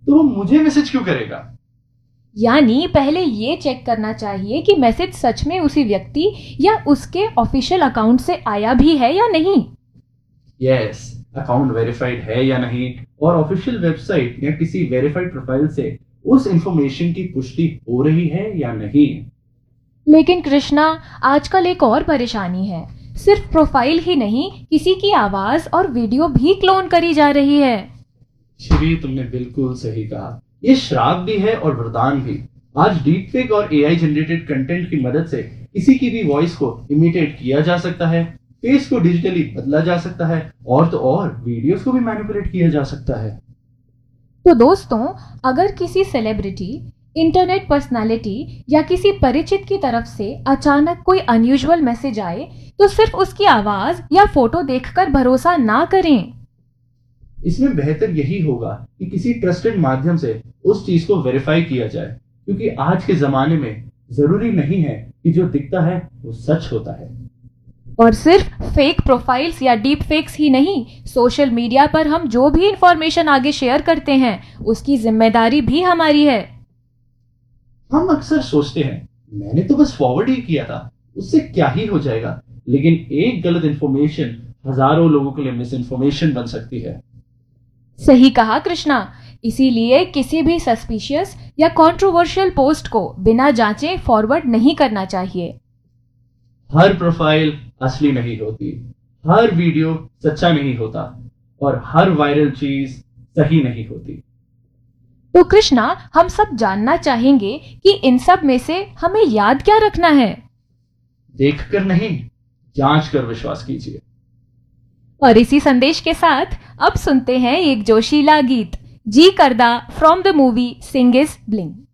तो वो मुझे मैसेज क्यों करेगा? यानी पहले ये चेक करना चाहिए कि मैसेज सच में उसी व्यक्ति या उसके ऑफिशियल अकाउंट से आया भी है या नहीं। यस, अकाउंट वेरीफाइड है या नहीं और ऑफिशियल वेबसाइट या किसी वेरीफाइड प्रोफाइल से उस इंफॉर्मेशन की पुष्टि हो रही है या नहीं। लेकिन कृष्णा, आजकल एक और परेशानी है। सिर्फ प्रोफाइल ही नहीं, किसी की आवाज और वीडियो भी क्लोन करी जा रही है। श्री, तुमने बिल्कुल सही कहा। ये श्राप भी है और वरदान भी। आज डीप फेक और एआई जनरेटेड कंटेंट की मदद से किसी की भी वॉइस को इमिटेट किया जा सकता है, फेस को डिजिटली बदला जा सकता है और तो और वीडियोस को भी मैनिपुलेट किया जा सकता है। तो दोस्तों, अगर किसी सेलिब्रिटी, इंटरनेट पर्सनालिटी या किसी परिचित की तरफ से अचानक कोई अनयूजुअल मैसेज आए, तो सिर्फ उसकी आवाज या फोटो देखकर भरोसा ना करें। इसमें बेहतर यही होगा कि किसी ट्रस्टेड माध्यम से उस चीज को वेरीफाई किया जाए, क्योंकि आज के जमाने में जरूरी नहीं है कि जो दिखता है वो सच होता है। और सिर्फ फेक प्रोफाइल्स या डीप फेक्स ही नहीं, सोशल मीडिया पर हम जो भी इंफॉर्मेशन आगे शेयर करते हैं उसकी जिम्मेदारी भी हमारी है। हम अक्सर सोचते हैं मैंने तो बस फॉरवर्ड ही किया था, उससे क्या ही हो जाएगा, लेकिन एक गलत इंफॉर्मेशन हजारों लोगों के लिए मिस इन्फॉर्मेशन बन सकती है। सही कहा कृष्णा। इसीलिए किसी भी सस्पिशियस या कंट्रोवर्शियल पोस्ट को बिना जांचे फॉरवर्ड नहीं करना चाहिए। हर प्रोफाइल असली नहीं होती, हर वीडियो सच्चा नहीं होता और हर वायरल चीज सही नहीं होती। तो कृष्णा, हम सब जानना चाहेंगे कि इन सब में से हमें याद क्या रखना है। देखकर नहीं, जांच कर विश्वास कीजिए। और इसी संदेश के साथ अब सुनते हैं एक जोशीला गीत, जी करदा from the movie Singh is bling.